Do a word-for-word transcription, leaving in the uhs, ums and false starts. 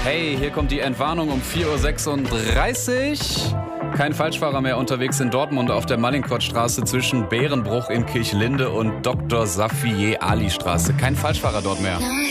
Hey, hier kommt die Entwarnung um vier Uhr sechsunddreißig. Kein Falschfahrer mehr unterwegs in Dortmund auf der Mallinckrodtstraße zwischen Bärenbruch in Kirchlinde und Doktor Safiye Ali Straße. Kein Falschfahrer dort mehr.